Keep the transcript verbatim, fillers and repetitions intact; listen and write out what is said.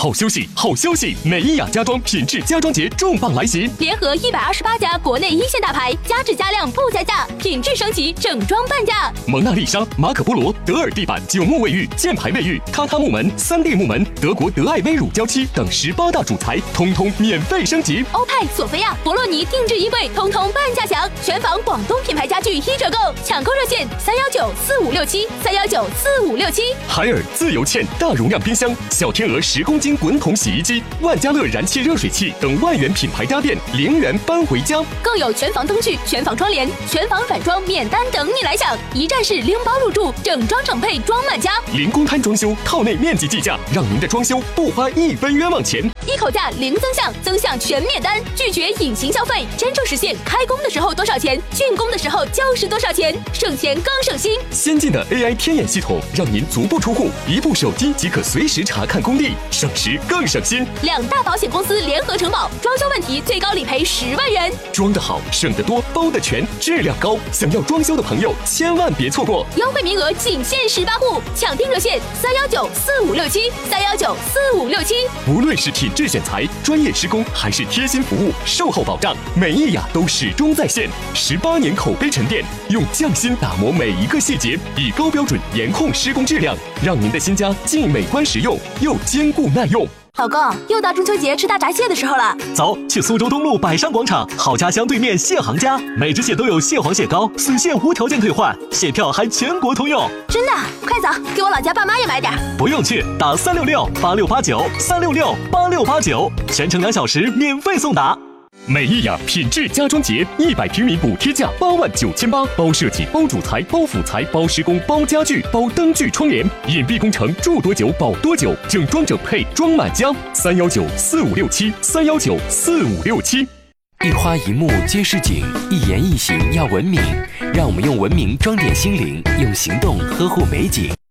好休息，好消息！美伊雅家装品质家装节重磅来袭， 联合一百二十八家国内一线大牌，加质加量不加价，品质升级，整装半价。 蒙娜丽莎、马可波罗、德尔地板、九木卫浴、箭牌卫浴、榻榻木门、三 D 木门、德国德爱威乳胶漆等十八大主材，通通免费升级。 欧派、索菲亚、博洛尼定制衣柜，通通半价享。全房广东品牌家具一折购，抢购热线三幺九四五六七三幺九四五六七。 海尔自由茜大容量冰箱、小天鹅十公斤滚筒洗衣机、万家乐燃气热水器等万元品牌家电零元搬回家， 更有全房灯具、全房窗帘、全房软装免单等你来享，一站式拎包入住，整装整配装满家， 零公摊装修，套内面积计价，让您的装修不花一分冤枉钱。 一口价零增项，增项全免单，拒绝隐形消费，真正实现开工的时候多少钱，竣工的时候就是多少钱，省钱更省心。 先进的 A I 天眼系统，让您足不出户，一部手机即可随时查看工地，省时更省心。 两大保险公司联合承保，装修问题最高理赔十万元。 装得好，省得多，包得全，质量高。想要装修的朋友，千万别错过， 优惠名额仅限十八户，抢订热线三幺九四五六七三幺九四五六七。 无论是品质选材、专业施工，还是贴心服务、售后保障，美伊雅都始终在线。十八年口碑沉淀，用匠心打磨每一个细节，以高标准严控施工质量，让您的新家既美观实用，又坚固耐用。 老公，又到中秋节吃大闸蟹的时候了， 走，去苏州东路百山广场好家乡对面蟹行家，每只蟹都有蟹黄蟹膏，损蟹无条件退换，蟹票还全国通用。 真的？快走，给我老家爸妈也买点。 不用去，打三六六八六八九三六六八六八九，全程两小时免费送达。 美伊雅品质家装节，一百平米补贴价八万九千八，包设计、包主材、包辅材、包施工、包家具、包灯具、窗帘，隐蔽工程，住多久保多久，整装整配装满家。三幺九四五六七三幺九四五六七。 一花一木皆是景，一言一行要文明，让我们用文明装点心灵，用行动呵护美景。